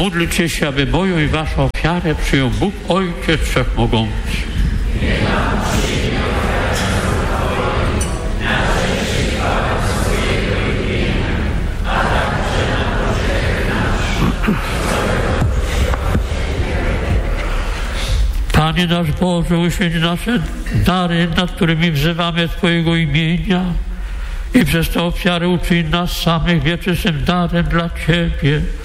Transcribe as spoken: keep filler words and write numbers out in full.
Módlcie się, aby moją i waszą ofiarę przyjął Bóg Ojciec Wszechmogący. Panie nasz Boże, uświęć nasze dary, nad którymi wzywamy Twojego imienia i przez tę ofiarę uczyń nas samych wieczystym darem dla Ciebie.